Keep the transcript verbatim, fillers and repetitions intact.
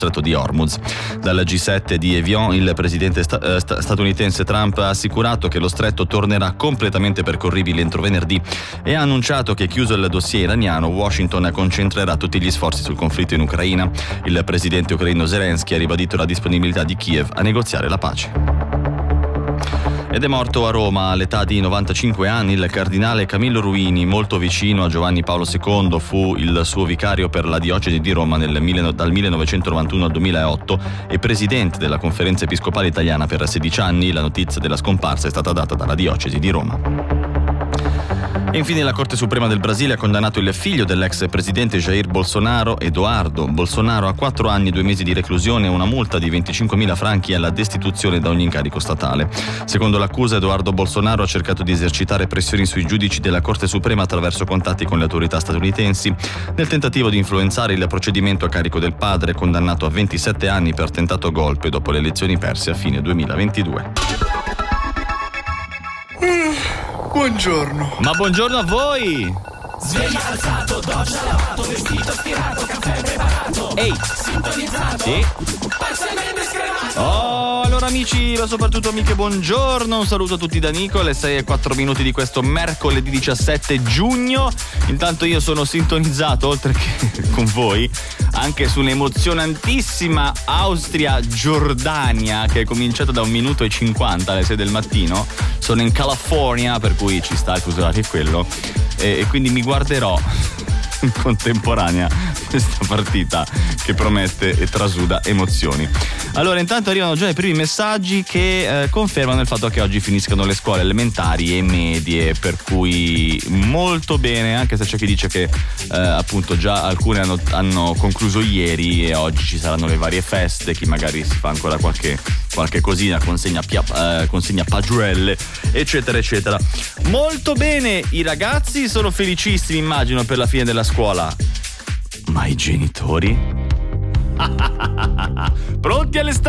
Stretto di Hormuz. Dal G sette di Evian il presidente sta- eh, sta- statunitense Trump ha assicurato che lo stretto tornerà completamente percorribile entro venerdì e ha annunciato che, chiuso il dossier iraniano, Washington concentrerà tutti gli sforzi sul conflitto in Ucraina. Il presidente ucraino Zelensky ha ribadito la disponibilità di Kiev a negoziare la pace. Ed è morto a Roma all'età di novantacinque anni il cardinale Camillo Ruini, molto vicino a Giovanni Paolo secondo, fu il suo vicario per la diocesi di Roma nel, dal millenovecentonovantuno al duemilaotto e presidente della Conferenza Episcopale Italiana per sedici anni. La notizia della scomparsa è stata data dalla diocesi di Roma. E infine la Corte Suprema del Brasile ha condannato il figlio dell'ex presidente Jair Bolsonaro, Eduardo Bolsonaro, a quattro anni e due mesi di reclusione e una multa di venticinquemila franchi alla destituzione da ogni incarico statale. Secondo l'accusa, Eduardo Bolsonaro ha cercato di esercitare pressioni sui giudici della Corte Suprema attraverso contatti con le autorità statunitensi, nel tentativo di influenzare il procedimento a carico del padre, condannato a ventisette anni per tentato golpe dopo le elezioni perse a fine duemilaventidue. Buongiorno. Ma buongiorno a voi! Sveglia alzato, doccia lavato, vestito stirato, caffè preparato. Ehi! Sintonizzato. Sì? Parzialmente scremato. Oh, allora amici, ma soprattutto amiche, buongiorno. Un saluto a tutti da Nico, alle sei e quattro minuti di questo mercoledì diciassette giugno. Intanto io sono sintonizzato, oltre che con voi, anche su un'emozionantissima Austria-Giordania che è cominciata da un minuto e cinquanta alle sei del mattino. Sono in California, per cui ci sta il fuso orario quello, e, e quindi mi guarderò in contemporanea questa partita che promette e trasuda emozioni. Allora, intanto arrivano già i primi messaggi che eh, confermano il fatto che oggi finiscano le scuole elementari e medie, per cui molto bene, anche se c'è chi dice che eh, appunto già alcune hanno, hanno concluso ieri e oggi ci saranno le varie feste, chi magari si fa ancora qualche, qualche cosina, consegna, pia, eh, consegna pagelle, eccetera eccetera. Molto bene, i ragazzi sono felicissimi, immagino, per la fine della scuola. Ma i genitori? Pronti all'estate?